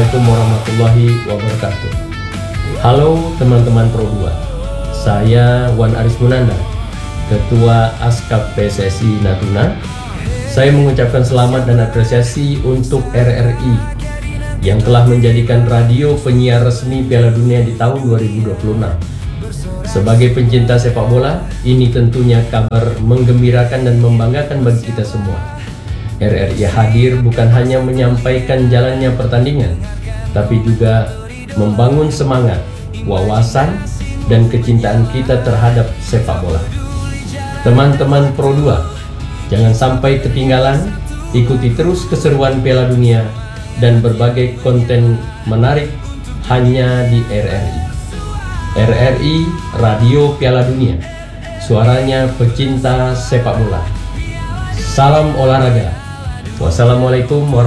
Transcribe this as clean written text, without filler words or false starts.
Assalamualaikum warahmatullahi wabarakatuh. Halo teman-teman Pro 2. Saya Wan Aris Munanda, Ketua Askap PSSI Natuna. Saya mengucapkan selamat dan apresiasi untuk RRI yang telah menjadikan radio penyiar resmi Piala Dunia di tahun 2026. Sebagai pencinta sepak bola, ini tentunya kabar menggembirakan dan membanggakan bagi kita semua. RRI hadir bukan hanya menyampaikan jalannya pertandingan, tapi juga membangun semangat, wawasan, dan kecintaan kita terhadap sepak bola. Teman-teman Pro 2, jangan sampai ketinggalan, ikuti terus keseruan Piala Dunia dan berbagai konten menarik hanya di RRI. RRI Radio Piala Dunia, suaranya pecinta sepak bola. Salam olahraga. Wassalamualaikum warahmatullahi wabarakatuh.